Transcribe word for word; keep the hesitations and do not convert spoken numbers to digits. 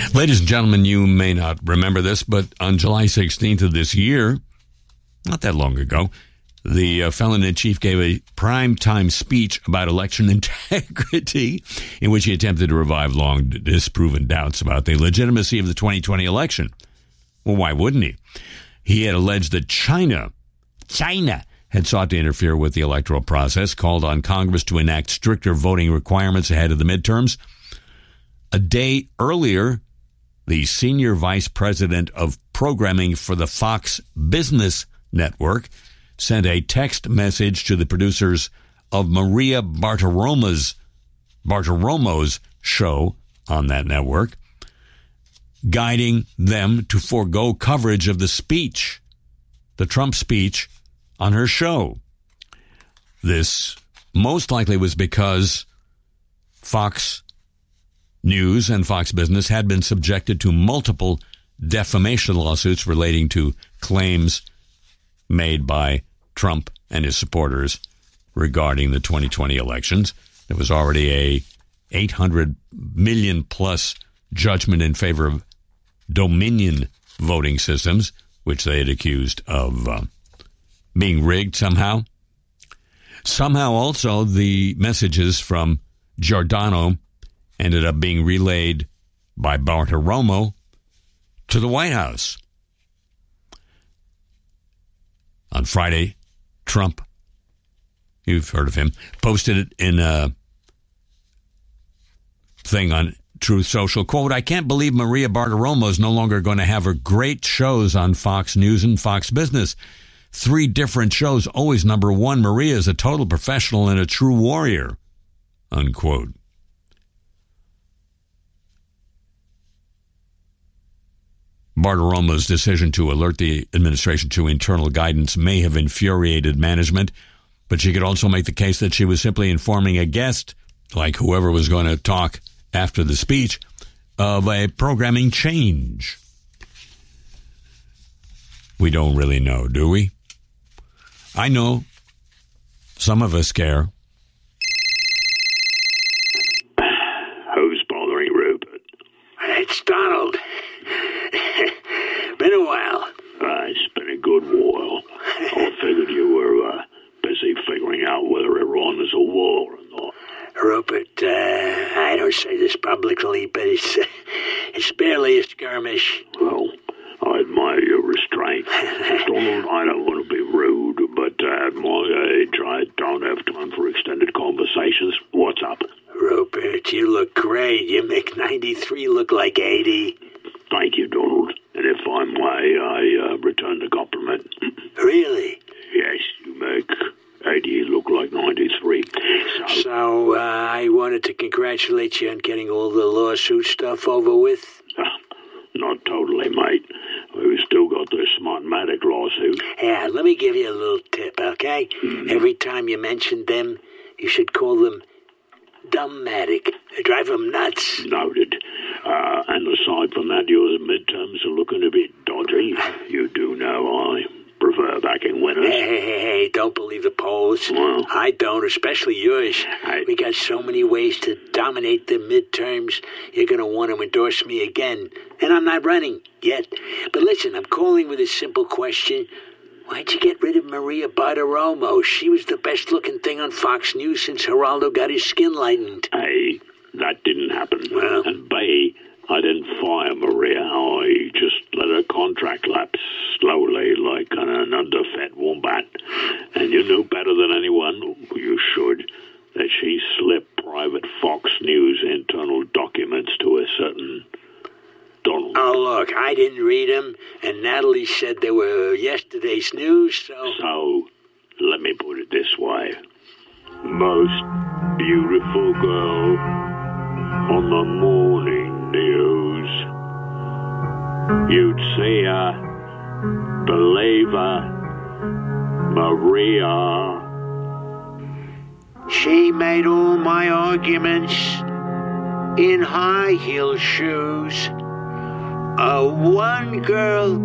Ladies and gentlemen, you may not remember this, but on July sixteenth of this year, not that long ago, the uh, felon-in-chief gave a prime-time speech about election integrity in which he attempted to revive long disproven doubts about the legitimacy of the twenty twenty election. Well, why wouldn't he? He had alleged that China, China, had sought to interfere with the electoral process, called on Congress to enact stricter voting requirements ahead of the midterms. A day earlier, the senior vice president of programming for the Fox Business Network sent a text message to the producers of Maria Bartiromo's, Bartiromo's show on that network, guiding them to forego coverage of the speech, the Trump speech, on her show. This most likely was because Fox News and Fox Business had been subjected to multiple defamation lawsuits relating to claims made by Trump and his supporters regarding the twenty twenty elections. There was already a eight hundred million plus judgment in favor of Dominion voting systems, which they had accused of uh, being rigged somehow. Somehow also the messages from Giordano ended up being relayed by Bartiromo to the White House. On Friday, Trump, you've heard of him, posted it in a thing on Truth Social. Quote, "I can't believe Maria Bartiromo is no longer going to have her great shows on Fox News and Fox Business. Three different shows, always number one. Maria is a total professional and a true warrior." Unquote. Bartiromo's decision to alert the administration to internal guidance may have infuriated management, but she could also make the case that she was simply informing a guest, like whoever was going to talk after the speech, of a programming change. We don't really know, do we? I know some of us care. Who's bothering Rupert? It's Donald. Been a while. Uh, it's been a good while. I figured you were uh, busy figuring out whether Iran is a war or not. Rupert, uh, I don't say this publicly, but it's, uh, it's barely a skirmish. Well, I admire your restraint. Donald, I don't want to be rude, but uh, at my age, I don't have time for extended conversations. What's up? Rupert, you look great. You make ninety-three look like eighty. Thank you, Donald. And if I may, I uh, return the compliment. Really? Yes, you make eighty look like ninety-three. So, so uh, I wanted to congratulate you on getting all the lawsuit stuff over with. Uh, not totally, mate. We've still got the Smartmatic lawsuit. Yeah, let me give you a little tip, okay? Mm-hmm. Every time you mention them, you should call them Dumbmatic. Drive them nuts. Noted. Uh, and aside from that, your midterms are looking a bit dodgy. You do know I prefer backing winners. Hey, hey, hey, hey, don't believe the polls. Well, I don't, especially yours. I, we got so many ways to dominate the midterms. You're going to want to endorse me again. And I'm not running yet. But listen, I'm calling with a simple question. Why'd you get rid of Maria Bartiromo? She was the best-looking thing on Fox News since Geraldo got his skin lightened. A, that didn't happen. Well, and B, I didn't fire Maria. I just let her contract lapse slowly like an underfed wombat. And you knew better than anyone, you should, that she slipped private Fox News internal documents to a certain Donald. Oh, look, I didn't read them, and Natalie said they were yesterday's news, so... So, let me put it this way. Most beautiful girl on the morning news. You'd see her, believe her, Maria. She made all my arguments in high heel shoes. A one girl